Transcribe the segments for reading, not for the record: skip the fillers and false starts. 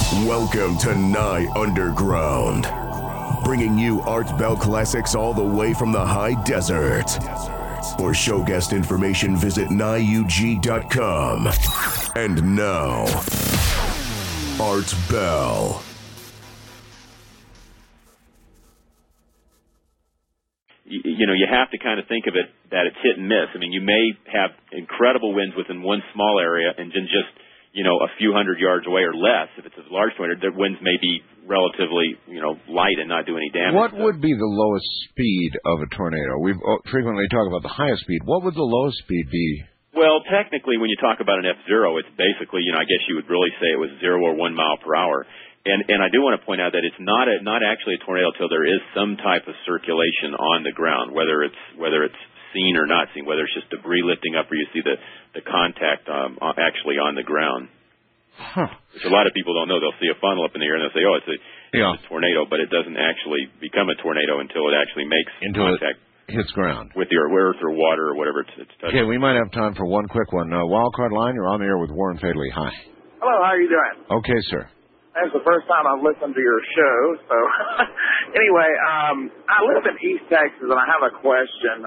Welcome to Nye Underground, bringing you Art Bell classics all the way from the high desert. For show guest information, visit NyeUG.com. And now, Art Bell. You know, you have to kind of think of it that it's hit and miss. I mean, you may have incredible winds within one small area and then just, you know, a few hundred yards away or less. If it's a large tornado, the winds may be relatively, you know, light and not do any damage. What would be the lowest speed of a tornado? We frequently talk about the highest speed. What would the lowest speed be? Well, technically, when you talk about an F0, it's basically, you know, I guess you would really say it was 0 or 1 mile per hour. And I do want to point out that it's not actually a tornado until there is some type of circulation on the ground, whether it's seen or not seen, whether it's just debris lifting up or you see the contact actually on the ground. Huh. Which a lot of people don't know. They'll see a funnel up in the air and they'll say, oh, it's a tornado, but it doesn't actually become a tornado until it actually makes contact. Hits ground. With the earth or water or whatever it's touching. Okay, we might have time for one quick one. Wildcard line, you're on the air with Warren Fadley. Hi. Hello, how are you doing? Okay, sir. That's the first time I've listened to your show. So, anyway, I live in East Texas, and I have a question.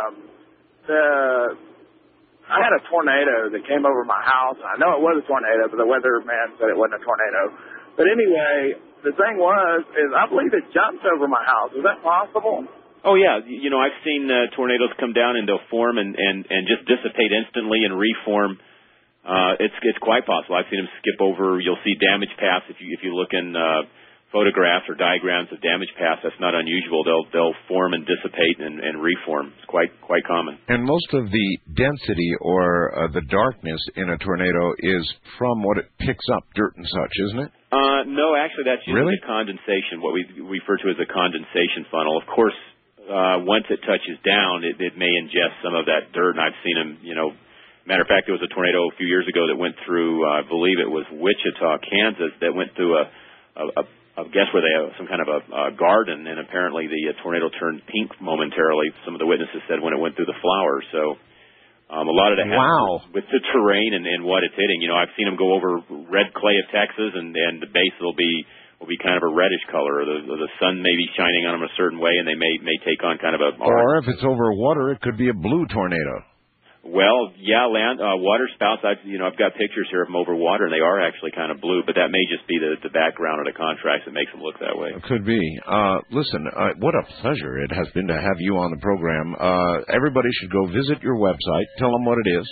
I had a tornado that came over my house. I know it was a tornado, but the weatherman said it wasn't a tornado. But anyway, the thing is I believe it jumped over my house. Is that possible? Oh, yeah. You know, I've seen tornadoes come down and they'll form and just dissipate instantly and reform. It's quite possible. I've seen them skip over. You'll see damage paths if you look in photographs or diagrams of damage paths. That's not unusual. They'll form and dissipate and reform. It's quite common. And most of the density or the darkness in a tornado is from what it picks up, dirt and such, isn't it? No, actually, that's usually Really? the condensation, what we refer to as a condensation funnel. Of course, once it touches down, it may ingest some of that dirt, and I've seen them, you know. Matter of fact, there was a tornado a few years ago that went through, I believe it was Wichita, Kansas, that went through a guess where they have some kind of a garden, and apparently the tornado turned pink momentarily. Some of the witnesses said when it went through the flowers. So a lot of that happens with the terrain and what it's hitting. You know, I've seen them go over red clay of Texas, and the base will be kind of a reddish color, or the sun may be shining on them a certain way, and they may take on kind of a orange. Or if it's over water, it could be a blue tornado. Well, yeah, water spouts. I've got pictures here of them over water, and they are actually kind of blue. But that may just be the background of the contrast that makes them look that way. It could be. Listen, what a pleasure it has been to have you on the program. Everybody should go visit your website. Tell them what it is.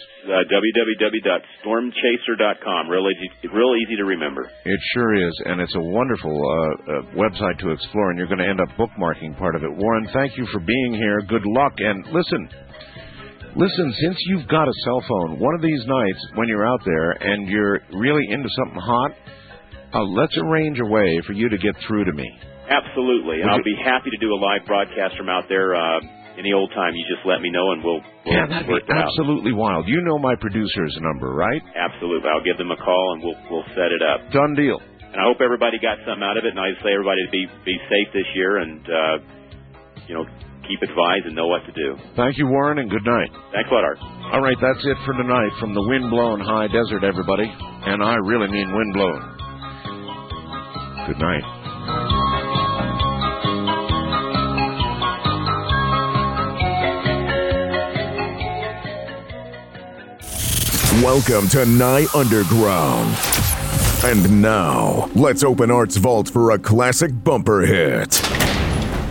www.stormchaser.com. Real easy to remember. It sure is, and it's a wonderful website to explore, and you're going to end up bookmarking part of it. Warren, thank you for being here. Good luck, and listen, since you've got a cell phone, one of these nights when you're out there and you're really into something hot, let's arrange a way for you to get through to me. Absolutely, and I'll be happy to do a live broadcast from out there any old time. You just let me know, and we'll that'd be absolutely wild. You know my producer's number, right? Absolutely. I'll give them a call, and we'll set it up. Done deal. And I hope everybody got something out of it, and I say everybody to be safe this year, and keep advised and know what to do. Thank you, Warren, and good night. Thanks a lot, Art. All right, that's it for tonight from the wind-blown high desert, everybody. And I really mean wind-blown. Good night. Welcome to Nye Underground. And now, let's open Art's vault for a classic bumper hit.